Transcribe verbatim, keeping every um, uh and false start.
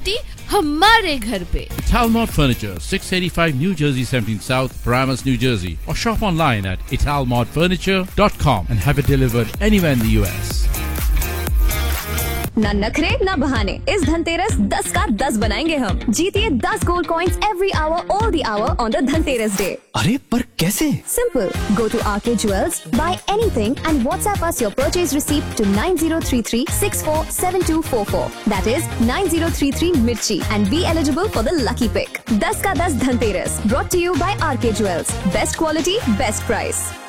Quality हमारे घर पे। Italmod Furniture, six eighty-five New Jersey seventeen South, Paramus, New Jersey, or shop online at italmod furniture dot com and have it delivered anywhere in the U S. ना नखरे ना बहाने, इस धनतेरस दस का दस बनाएंगे हम। जीतिए दस gold coins every hour all the hour on the Dhanteras day. अरे पर कैसे? Simple. Go to R K Jewels, buy anything and WhatsApp us your purchase receipt to nine zero three three six four seven two four four. That is nine zero three three Mirchi and be eligible for the lucky pick. दस का दस Dhanteras brought to you by R K Jewels. Best quality, best price.